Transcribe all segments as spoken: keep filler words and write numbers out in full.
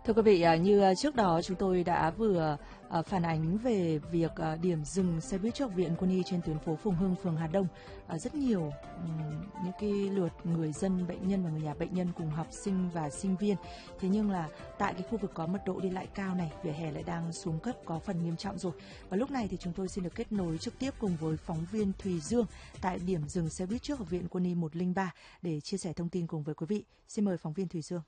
Thưa quý vị, như trước đó chúng tôi đã vừa phản ánh về việc điểm dừng xe buýt trước Học viện Quân y trên tuyến phố Phùng Hưng, phường Hà Đông. Rất nhiều những cái lượt người dân, bệnh nhân và người nhà bệnh nhân cùng học sinh và sinh viên. Thế nhưng là tại cái khu vực có mật độ đi lại cao này, vỉa hè lại đang xuống cấp có phần nghiêm trọng rồi. Và lúc này thì chúng tôi xin được kết nối trực tiếp cùng với phóng viên Thùy Dương tại điểm dừng xe buýt trước Học viện Quân y một không ba để chia sẻ thông tin cùng với quý vị. Xin mời phóng viên Thùy Dương.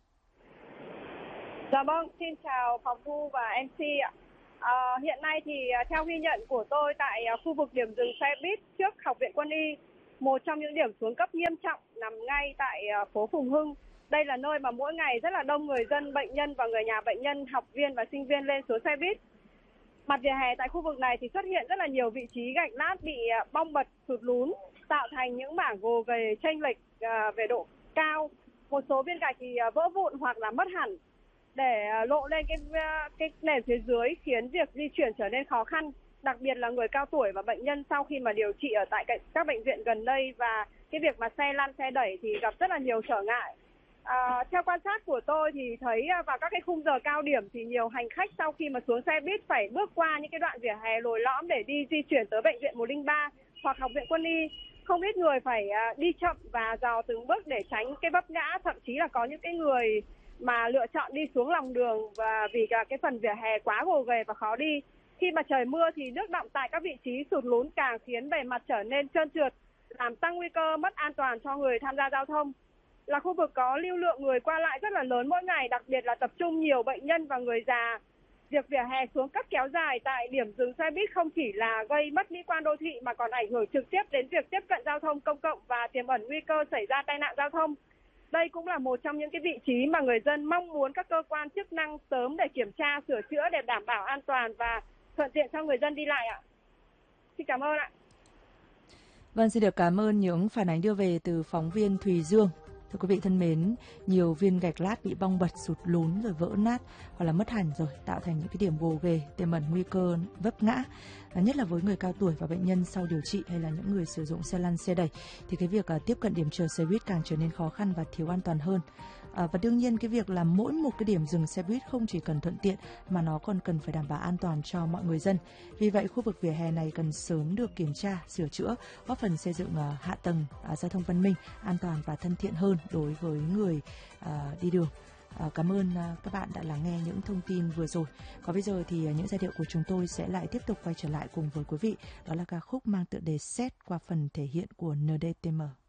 Dạ vâng, xin chào Phòng Thu và em xê ạ. À, hiện nay thì theo ghi nhận của tôi tại khu vực điểm dừng xe buýt trước Học viện Quân y, một trong những điểm xuống cấp nghiêm trọng nằm ngay tại phố Phùng Hưng. Đây là nơi mà mỗi ngày rất là đông người dân, bệnh nhân và người nhà bệnh nhân, học viên và sinh viên lên xuống xe buýt. Mặt vỉa hè tại khu vực này thì xuất hiện rất là nhiều vị trí gạch lát bị bong bật, sụt lún, tạo thành những mảng gồ ghề chênh lệch về độ cao. Một số viên gạch thì vỡ vụn hoặc là mất hẳn, để lộ lên cái cái nền phía dưới, khiến việc di chuyển trở nên khó khăn, đặc biệt là người cao tuổi và bệnh nhân sau khi mà điều trị ở tại các bệnh viện gần đây, và cái việc mà xe lăn xe đẩy thì gặp rất là nhiều trở ngại. À, theo quan sát của tôi thì thấy vào các cái khung giờ cao điểm thì nhiều hành khách sau khi mà xuống xe buýt phải bước qua những cái đoạn vỉa hè lồi lõm để đi di chuyển tới bệnh viện một không ba hoặc Học viện Quân y. Không ít người phải đi chậm và dò từng bước để tránh cái vấp ngã, thậm chí là có những cái người mà lựa chọn đi xuống lòng đường và vì cả cái phần vỉa hè quá gồ ghề và khó đi. Khi mà trời mưa thì nước đọng tại các vị trí sụt lún càng khiến bề mặt trở nên trơn trượt, làm tăng nguy cơ mất an toàn cho người tham gia giao thông. Là khu vực có lưu lượng người qua lại rất là lớn mỗi ngày, đặc biệt là tập trung nhiều bệnh nhân và người già. Việc vỉa hè xuống cấp kéo dài tại điểm dừng xe buýt không chỉ là gây mất mỹ quan đô thị mà còn ảnh hưởng trực tiếp đến việc tiếp cận giao thông công cộng và tiềm ẩn nguy cơ xảy ra tai nạn giao thông. Đây cũng là một trong những cái vị trí mà người dân mong muốn các cơ quan chức năng sớm để kiểm tra, sửa chữa để đảm bảo an toàn và thuận tiện cho người dân đi lại ạ. Xin cảm ơn ạ. Vâng, xin được cảm ơn những phản ánh đưa về từ phóng viên Thùy Dương. Thưa quý vị thân mến, nhiều viên gạch lát bị bong bật, sụt lún rồi vỡ nát hoặc là mất hẳn rồi, tạo thành những cái điểm gồ ghề, tiềm ẩn nguy cơ vấp ngã. À, nhất là với người cao tuổi và bệnh nhân sau điều trị hay là những người sử dụng xe lăn xe đẩy thì cái việc à, tiếp cận điểm chờ xe buýt càng trở nên khó khăn và thiếu an toàn hơn. À, và đương nhiên cái việc là mỗi một cái điểm dừng xe buýt không chỉ cần thuận tiện mà nó còn cần phải đảm bảo an toàn cho mọi người dân. Vì vậy khu vực vỉa hè này cần sớm được kiểm tra, sửa chữa, góp phần xây dựng uh, hạ tầng uh, giao thông văn minh, an toàn và thân thiện hơn đối với người uh, đi đường. Uh, cảm ơn uh, các bạn đã lắng nghe những thông tin vừa rồi. Còn bây giờ thì uh, những giai điệu của chúng tôi sẽ lại tiếp tục quay trở lại cùng với quý vị. Đó là ca khúc mang tựa đề Xét qua phần thể hiện của en đê tê em.